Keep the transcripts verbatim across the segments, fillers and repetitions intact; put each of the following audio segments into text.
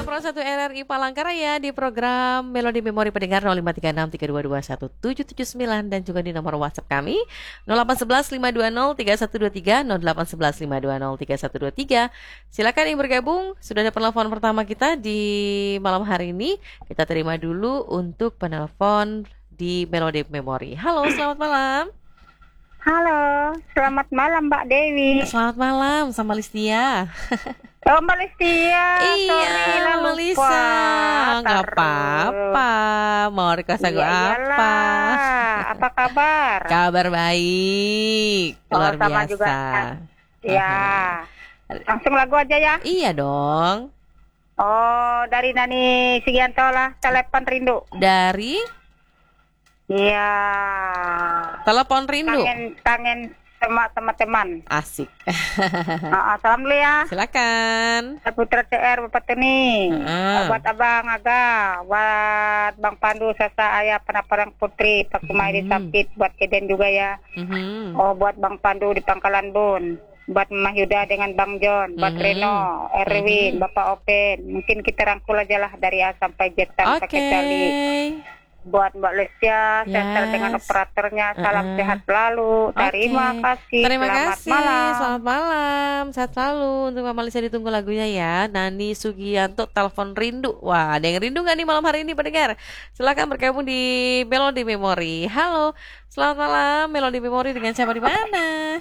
Pro satu R R I Palangkaraya di program Melodi Memori Pendengar nol lima tiga enam tiga dua dua satu tujuh tujuh sembilan dan juga di nomor WhatsApp kami nol delapan satu satu lima dua nol tiga satu dua tiga nol delapan satu satu lima dua nol tiga satu dua tiga. Silakan yang bergabung. Sudah ada penelpon pertama kita di malam hari ini. Kita terima dulu untuk penelpon di Melodi Memori. Halo, selamat malam. Halo, selamat malam Mbak Dewi. Selamat malam sama Listia. Oh, Mbak Listia. Iya, Mbak Lisa. Nggak apa-apa. Mau request lagu Iya, apa? Apa kabar? Kabar baik. Luar Oh, sama biasa. juga. Ya. Langsung lagu aja ya. Iya dong. Oh, dari Nani Sugianto lah, telepon rindu. Dari Iya. telepon rindu. Kangen kangen sama teman-teman. Asik. Ah, salam dulu ya. Silakan. Putra C R Bapak Tuni. Heeh. Buat Abang Aga, buat Bang Pandu, Sasa, Ayah, Penaparang Putri, Pak Kumai di Hmm. Sapit, buat Eden juga ya. Mhm. Oh, buat Bang Pandu di Pangkalan Bun, buat Mah Yuda dengan Bang John, buat Mhm. Reno, Erwin, Mhm. Bapak Open. Mungkin kita rangkul aja lah dari A sampai Z Oke. pakai tali. Buat Mbak Lesia, saya Yes. dengan operatornya, Uh-uh. salam sehat selalu. Terima Oke. kasih. Terima Selamat kasih. malam. Selamat malam. Sehat selalu. Untuk Mama Lisa ditunggu lagunya ya. Nani Sugianto, telepon rindu. Wah, ada yang rindu nggak nih malam hari ini pendengar? Silakan bergabung di Melodi Memori. Halo, selamat malam. Melodi Memori dengan siapa di mana?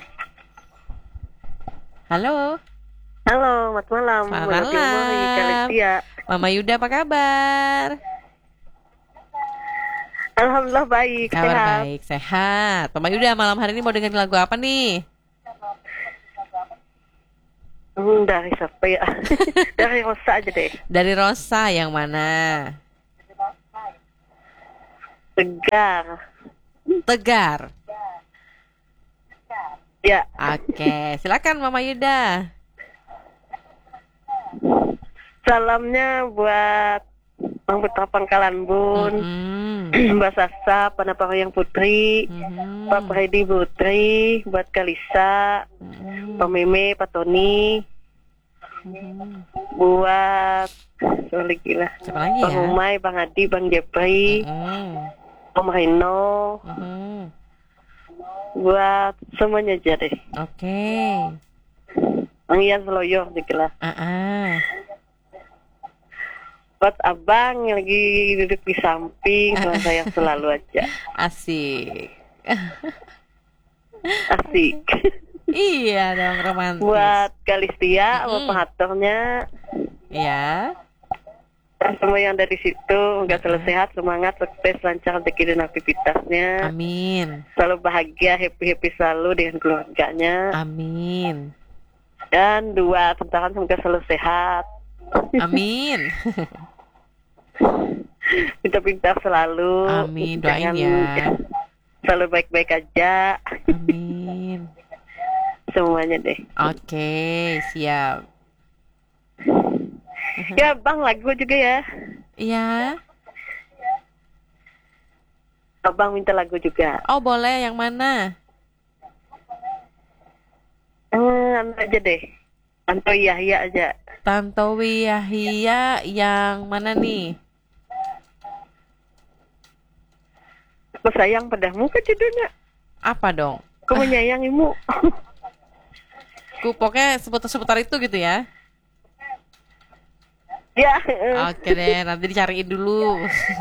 Halo, Halo, selamat malam. Selamat Melodi Memori, malam. Kak Lestia. Mama Yuda apa kabar? Alhamdulillah baik, Kabar sehat. baik, sehat. Mama Yuda malam hari ini mau dengerin lagu apa nih? Hmm, dari siapa ya? Dari Rosa aja deh. Dari Rosa yang mana? Tegar. Tegar. Ya, Oke, silakan Mama Yuda. salamnya buat Bang Putra Pangkalan Bun, Mhm. Mbak Sasa, Panapariang Putri, Mhm. Pak Freddy Putri, buat Kalisa, Mhm. Pak Meme, Pak Tony, Mhm. buat sorry gila. Siapa lagi Bang ya? Umay, Bang Adi, Bang Jepri, Mhm. Om Reno, Mhm. buat semuanya aja deh. Oke. Bang Ian Seloyor juga lah. Ah-ah. Buat abang yang lagi duduk di samping, sama saya selalu aja. Asik. Asik. Iya dong, romantis. Buat Kalistia, sama Mm-mm. pengaturnya, Ya. dan semua yang dari situ, nggak selalu sehat, semangat, sukses, lancar rezeki dan aktivitasnya. Amin. Selalu bahagia, happy-happy selalu dengan keluarganya. Amin. Dan dua tentara semoga selalu sehat. Amin. Pintar-pintar selalu. Amin, doain Jangan- ya. Selalu baik-baik aja. Amin. Semuanya deh. Oke, siap. Ya bang, lagu juga ya. Iya. Abang minta lagu juga. Oh, boleh yang mana? Eh, anu aja deh. Anto Yahya aja. Tantowi Yahya yang mana nih? Aku sayang padamu kan judulnya. Apa dong? Aku menyayangimu. Ku pokoknya seputar-seputar itu gitu ya. Ya. Oke deh, nanti dicariin dulu.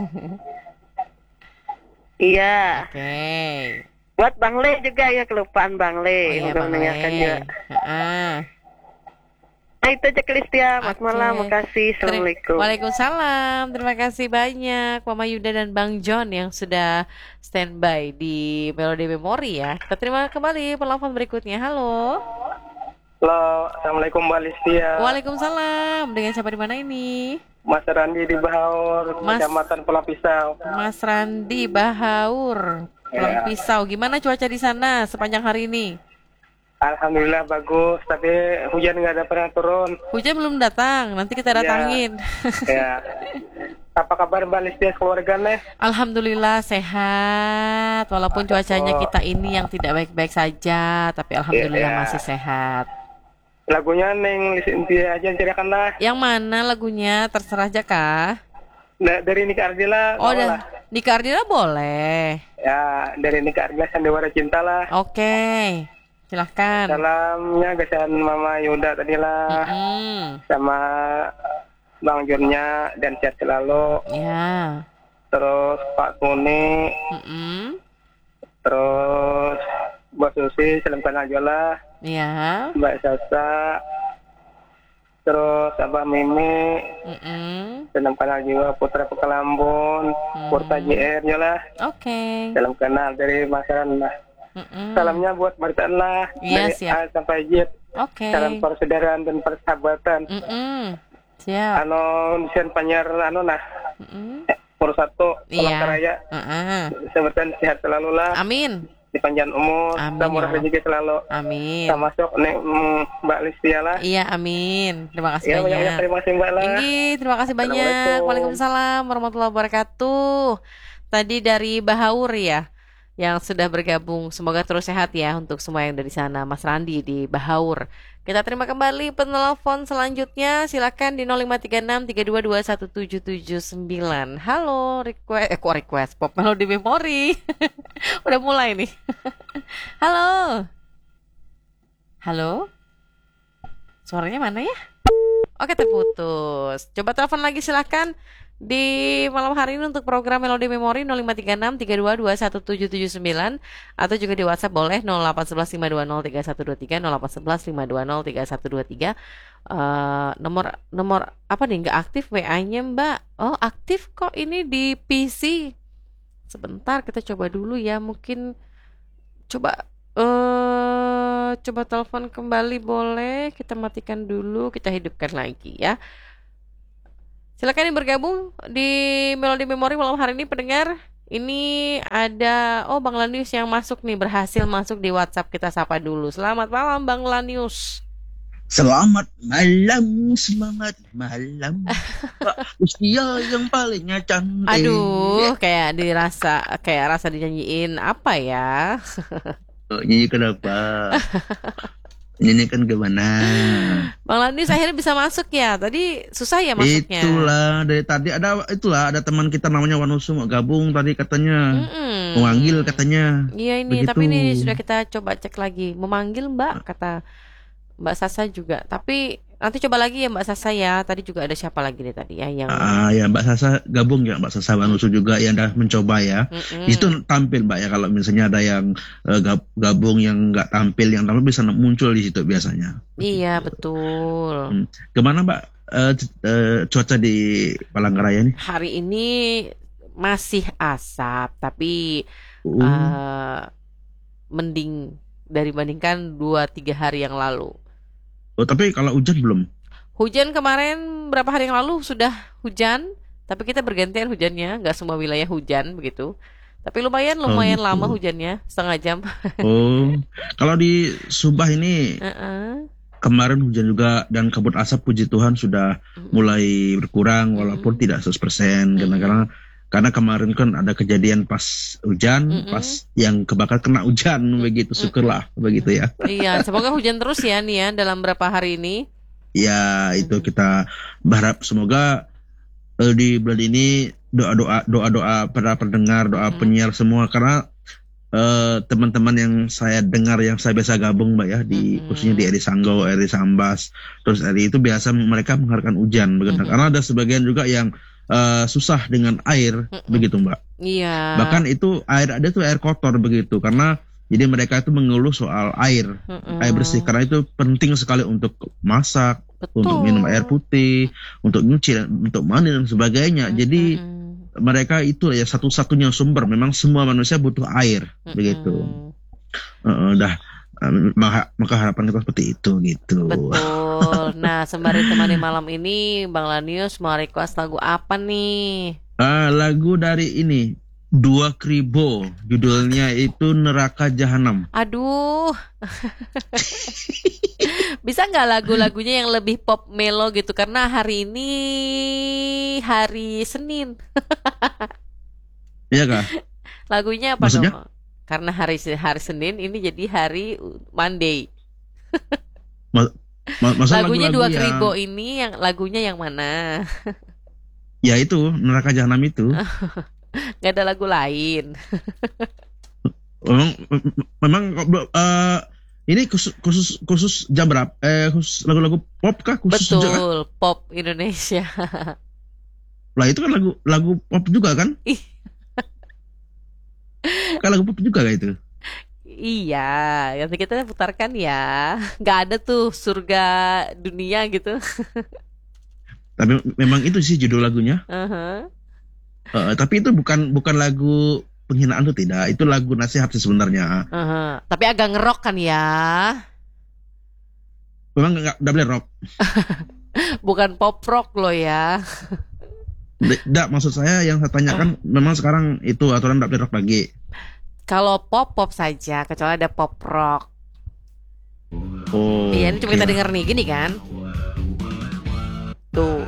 Iya. Oke. Buat Bang Le juga ya, kelupaan Bang Oh Le. iya, Udah Bang mendengarkan Le. juga. Heeh. Nah itu aja Kristia. Mas Oke. malam, makasih. Terima- Assalamualaikum. Waalaikumsalam. Terima kasih banyak Mama Yuda dan Bang John yang sudah standby di Melodi Memori ya. Kita terima kembali penelpon berikutnya. Halo. Halo, Assalamualaikum Mbak Listia. Waalaikumsalam. Dengan siapa di mana ini? Mas Randi di Bahaur, Mas- Kecamatan Pulau Pisau. Mas Randi Bahaur, Pulang Ya. Pisau. Gimana cuaca di sana sepanjang hari ini? Alhamdulillah bagus, tapi hujan nggak ada pernah turun. Hujan belum datang, nanti kita Ya. datangin. Ya. Apa kabar Mbak Listia keluarga nih? Alhamdulillah sehat, walaupun cuacanya kita ini yang tidak baik-baik saja, tapi alhamdulillah Iya. masih sehat. Lagunya Neng Cynthia aja ceritakan lah. Yang mana lagunya? Terserah aja kah? Da- dari Nika Ardila. Oh, mau dah. lah. Nika Ardila boleh. Ya, dari Nika Ardila Sandiwara Cinta lah. Oke. Silahkan. Salamnya kesan Mama Yuda tadi lah. Mm-mm. Sama Bang Junnya dan sehat selalu. Ya. Terus Pak Kuni. Mm-mm. Terus Mbak Susi, salam kenal juga. Ya. Mbak Sasa. Terus Abah Mimi, Mm-mm. salam kenal juga. Putra Pekalambon, Hmm. Purta J R juga. Oke. Salam kenal dari Masaran lah. Mm-mm. Salamnya buat Martaan lah. Iya, Dari siap. A sampai Z. Oke. Salam persaudaraan dan persahabatan. Mm-mm. Siap. Ano, desain penyiar anu nah. Mm-mm. Nomor satu, Iya. Palangkaraya. Uh-uh. Sebertan sehat selalu lah. Amin. Di panjang umur, Amin, dan murah ya rezeki selalu. Amin. Termasuk Neng mm, Mbak Listia lah. Iya, amin. Terima kasih Ya, banyak banyak. terima kasih Mbak lah. Tinggi, terima kasih banyak. Assalamualaikum. Waalaikumsalam warahmatullahi wabarakatuh. Tadi dari Bahaur ya, yang sudah bergabung. Semoga terus sehat ya untuk semua yang dari sana. Mas Randi di Bahaur. Kita terima kembali penelpon selanjutnya. Silakan di nol lima tiga enam tiga dua dua satu tujuh tujuh sembilan. Halo, request eh kok request Pop Melody Memory. Udah mulai nih. Halo. Halo. Suaranya mana ya? Oke, terputus. Coba telepon lagi silakan di malam hari ini untuk program Melody Memory nol lima tiga enam tiga dua dua satu tujuh tujuh sembilan atau juga di WhatsApp boleh nol delapan satu satu lima dua nol tiga satu dua tiga nol delapan satu satu lima dua nol tiga satu dua tiga. Uh, nomor nomor apa nih nggak aktif W A-nya Mbak? Oh, aktif kok ini di P C. Sebentar kita coba dulu ya, mungkin coba eh coba telepon kembali boleh? Kita matikan dulu, kita hidupkan lagi ya. Silakan yang bergabung di Melody Memory malam hari ini pendengar. Ini ada oh Bang Lanius yang masuk nih, berhasil masuk di WhatsApp. Kita sapa dulu. Selamat malam Bang Lanius. Selamat malam, semangat malam. Pak Ustia yang palingnya cantik. Aduh, kayak dirasa kayak rasa dinyanyiin apa ya? Oh, nyanyi kenapa? Nyanyi kan gimana? Bang Lanius akhirnya bisa masuk ya. Tadi susah ya masuknya. Itulah dari tadi ada itulah ada teman kita namanya Wanusu mau gabung tadi katanya. Mm-mm. Memanggil katanya. Iya ini, Begitu. tapi ini sudah kita coba cek lagi. Memanggil Mbak, kata Mbak Sasa juga. Tapi nanti coba lagi ya Mbak Sasa ya. Tadi juga ada siapa lagi nih tadi ya yang Ah ya Mbak Sasa gabung ya Mbak Sasa Wanusu juga yang udah mencoba ya. Mm-mm. Itu tampil Mbak ya kalau misalnya ada yang uh, gab- gabung yang nggak tampil yang tampil bisa muncul di situ biasanya. Iya betul. Hmm. Kemana Mbak uh, c- uh, cuaca di Palangkaraya nih? Hari ini masih asap, tapi Uh, eh, mending dari bandingkan dua tiga hari yang lalu. oh tapi kalau hujan belum? Hujan kemarin berapa hari yang lalu sudah hujan, tapi kita bergantian hujannya, nggak semua wilayah hujan begitu. Tapi lumayan lumayan gitu. lama hujannya, setengah jam. Oh, kalau di Subah ini Uh-uh. kemarin hujan juga dan kabut asap puji Tuhan sudah mulai berkurang walaupun Mm-mm. tidak seratus persen karena Mm-mm. karena karena kemarin kan ada kejadian pas hujan, Mm-mm. pas yang kebakar kena hujan begitu, syukurlah begitu ya. Iya, semoga hujan terus ya nih ya dalam berapa hari ini. Ya itu kita berharap semoga eh, di bulan ini doa-doa doa-doa para pendengar, doa Mm. penyiar semua karena eh, teman-teman yang saya dengar yang saya biasa gabung Mbak ya di Mm-mm. khususnya di Eri Sanggo, Eri Sambas, terus Eri itu biasa mereka mengharapkan hujan begitu. Mm-mm. Karena ada sebagian juga yang eh, susah dengan air Mm-mm. begitu Mbak. Iya. Bahkan itu air ada tuh air kotor begitu karena jadi mereka itu mengeluh soal air, Mm-mm. air bersih karena itu penting sekali untuk masak, Betul. untuk minum air putih, untuk nyuci, dan untuk mandi dan sebagainya. Jadi Mm-mm. mereka itu ya satu-satunya sumber. Memang semua manusia butuh air, Mm-mm. begitu. Uh, dah um, maka, maka harapan kita seperti itu gitu. Betul. Nah, sembari temani malam ini, Bang Lanius mau request lagu apa nih? Ah, lagu dari ini Dua Kribo, judulnya itu Neraka Jahanam. Aduh. Bisa nggak lagu-lagunya yang lebih pop melo gitu? Karena hari ini hari Senin. Iya kah? Lagunya apa Maksudnya? dong? Karena hari hari Senin ini jadi hari Monday. Ma- Masa Lagunya lagu-lagu Dua yang Kribo ini yang lagunya yang mana? ya itu Neraka Jahanam itu. Nggak ada lagu lain. Memang memang eh, ini khusus khusus khusus jam berapa? Eh khusus lagu-lagu pop kah? Khusus juga kah? Betul, pop Indonesia. Lah itu kan lagu lagu pop juga kan? Ih, Kan lagu pop juga kah itu? iya, nanti kita putarkan ya. Nggak ada tuh surga dunia gitu. Tapi memang itu sih judul lagunya. Uh-huh. Eh, tapi itu bukan bukan lagu penghinaan tuh tidak. Itu lagu nasihat sih sebenarnya. Uh-huh. Tapi agak ngerok kan ya. Memang nggak nggak boleh rock. Bukan pop rock loh ya. Tidak, maksud saya yang saya tanyakan memang sekarang itu aturan nggak boleh rock lagi. Kalau pop pop saja, kecuali ada pop rock. Oh. Iya, ini cuma oke. kita denger nih, gini kan? Tuh.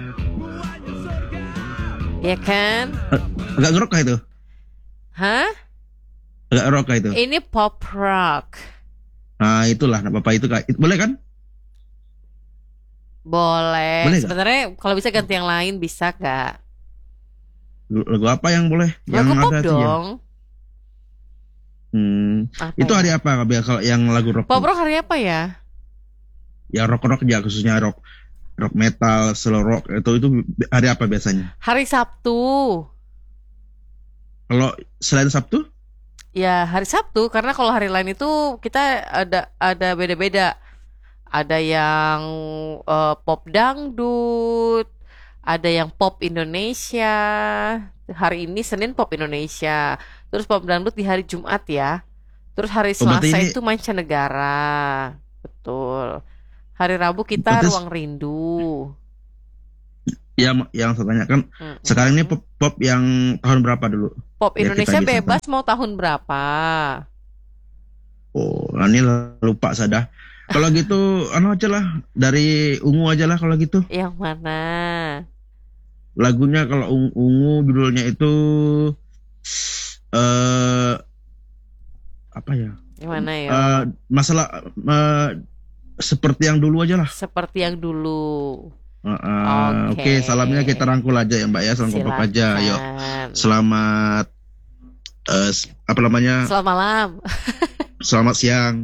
Iya kan? Agak ngerok kah itu? Hah? Agak rock kah itu? Ini pop rock. Nah itulah, nah bapak itu kah? Itu boleh kan? Boleh. Boleh nggak? Sebenarnya kalau bisa ganti yang lain bisa gak? Lagu apa yang boleh? Yang Lagu pop ada aja. dong. Hmm. Apa Itu ya? hari apa biar kalau yang lagu rock? Pop rock hari apa ya? Ya rock rock ya khususnya rock rock metal, slow rock itu itu hari apa biasanya? Hari Sabtu. Kalau selain Sabtu? Ya hari Sabtu, karena kalau hari lain itu kita ada ada beda-beda. Ada yang eh, pop dangdut, ada yang pop Indonesia. Hari ini Senin pop Indonesia, terus pop dangdut di hari Jumat ya. Terus hari Oh, berarti Selasa ini- itu mancanegara, betul. Hari Rabu kita Berarti- Ruang Rindu. Ya yang saya tanyakan Mm-mm. sekarang ini pop, pop yang tahun berapa dulu? Pop Ya, Indonesia kita bisa bebas mau tahun berapa? Oh, nah ini lupa saya dah. Kalau gitu, anu aja lah dari Ungu aja lah kalau gitu. Yang mana? Lagunya kalau Ungu, Ungu judulnya itu eh apa ya? Yang mana ya? Eh, masalah eh, seperti yang dulu aja lah. Seperti yang dulu. Eh, eh, Oke. Oke, salamnya kita rangkul aja ya Mbak ya, salam kompak aja. Yuk, Silakan. selamat eh, s- apa namanya? Selamat malam. Selamat siang.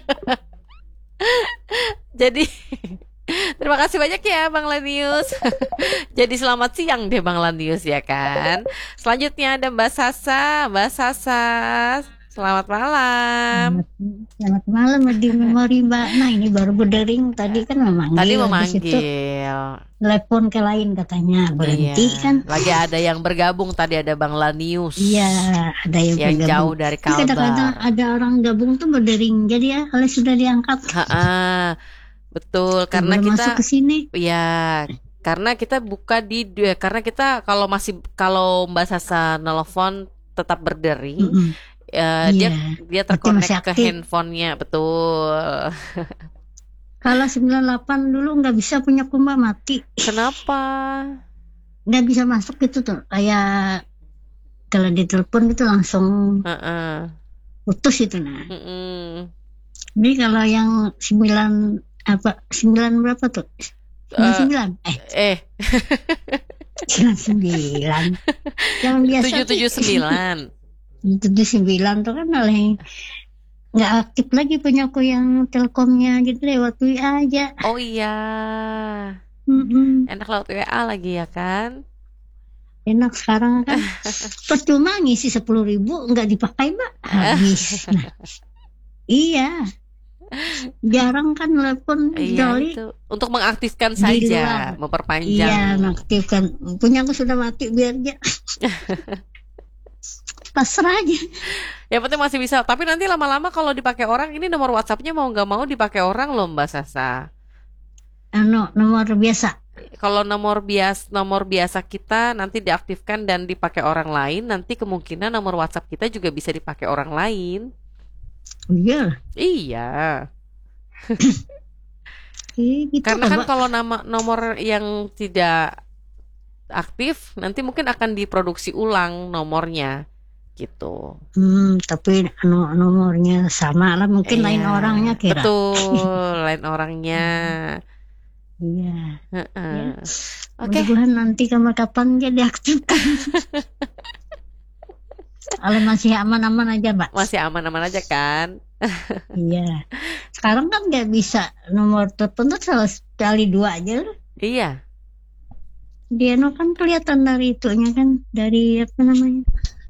Jadi terima kasih banyak ya Bang Lanius. Jadi selamat siang deh Bang Lanius ya kan. Selanjutnya ada Mbak Sasa. Mbak Sasa, selamat malam. Selamat malam di memori Mbak. Nah ini baru berdering tadi kan memanggil. Tadi Habis itu memanggil. telepon ke lain katanya berhenti Iya. kan. Lagi ada yang bergabung tadi, ada Bang Lanius. Iya ada yang, Yang bergabung. jauh dari Tapi kadang-kadang Kalbar. ada orang gabung tuh berdering. Jadi ya kalau sudah diangkat Ha-ha. Betul, karena baru kita masuk ke sini. ya, karena kita buka di dua, karena kita kalau masih kalau Mbak Sasa nelfon tetap berdering, Mm-mm. ya, dia Iya. dia Berarti terkonek masih ke aktif. handphonenya, betul. Kalau sembilan puluh delapan dulu nggak bisa punya kumba mati. Kenapa? Nggak bisa masuk gitu tuh. Kayak kalau ditelepon itu langsung Heeh. putus itu nah. Mm-mm. Ini kalau yang sembilan apa sembilan berapa tuh? Sembilan sembilan eh Eh, sembilan sembilan yang biasa tujuh tujuh sembilan. tujuh sembilan tuh kan oleh nggak aktif lagi punya aku yang telkomnya gitu lewat W A aja. Oh iya, Mm-mm. enak lewat W A lagi ya kan? Enak sekarang kan percuma ngisi sepuluh ribu nggak dipakai mbak habis. Nah, iya jarang kan telepon Iya Joli. itu untuk mengaktifkan Di saja, luar. memperpanjang. Iya, mengaktifkan. Punya aku sudah mati biar aja. Pasrah aja. Yang penting masih bisa. Tapi nanti lama-lama kalau dipakai orang, ini nomor WhatsApp-nya mau nggak mau dipakai orang loh Mbak Sasa. Anu, nomor biasa. Kalau nomor bias nomor biasa kita nanti diaktifkan dan dipakai orang lain, nanti kemungkinan nomor WhatsApp kita juga bisa dipakai orang lain. Oh, iya. Iya. Eh, gitu Karena kan Mbak. kalau nama nomor yang tidak aktif nanti mungkin akan diproduksi ulang nomornya. gitu. Hmm, tapi no- nomornya sama lah, mungkin lain Iya, orangnya kira. betul, lain orangnya. Iya. Heeh. Ya. Oke. Mudah-mudahan nanti kapan-kapan dia diaktifkan. Kalau masih aman-aman aja, Mbak. Masih aman-aman aja kan? Iya. Sekarang kan nggak bisa nomor telepon tuh salah sekali dua aja loh. Iya. Dia no kan kelihatan dari itunya kan, dari apa namanya,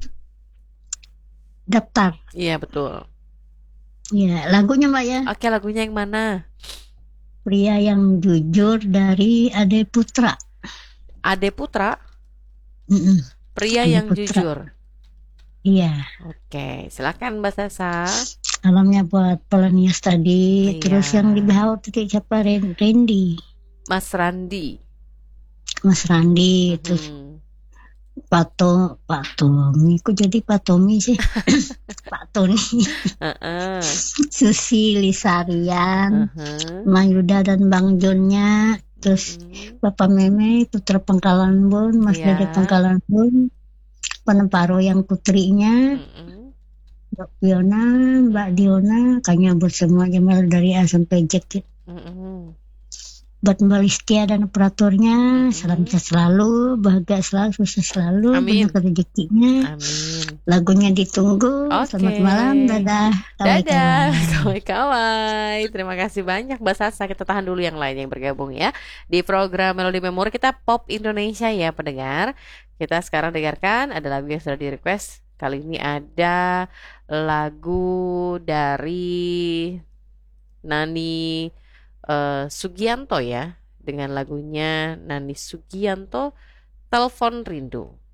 daftar. Iya betul. Iya, lagunya Mbak ya. Oke, lagunya yang mana? Pria yang Jujur dari Ade Putra. Ade Putra, Mm-mm. pria Ade yang Putra. jujur. Iya. Oke, silakan Mbak Sasa. Salamnya buat Polonius tadi. Iya. Terus yang di bawah titik siapa, Ren- Randy, Mas Randi. Mas Randi, terus Hmm. Pak To, Pak Tommy, kok jadi Pak Tommy sih? Pak Tony, Heeh. Susi Lisarian, Heeh. Mayuda dan Bang Jonnya, terus Hmm. Bapak Meme, Putra Pengkalan Bun, Mas Iya. Dede Pengkalan Bun, Penemparo yang putrinya, Mm-mm. Mbak Fiona, Mbak Diona, kayaknya buat semua Jamal dari A sampai Z. Mm-mm. Buat Mbak Listia dan operatornya, Mm-mm. salam sehat selalu, bahagia selalu, sukses selalu, Amin. banyak rezekinya. Amin. Lagunya ditunggu. Oke. Selamat malam, dadah. Dadah, Kawan-kawan. kawai-kawai. Terima kasih banyak Mbak Sasa. Kita tahan dulu yang lain yang bergabung ya. Di program Melodi Memori kita Pop Indonesia ya pendengar. Kita sekarang dengarkan ada lagu yang sudah di request. Kali ini ada lagu dari Nani eh, Sugianto ya. Dengan lagunya Nani Sugianto, Telepon Rindu.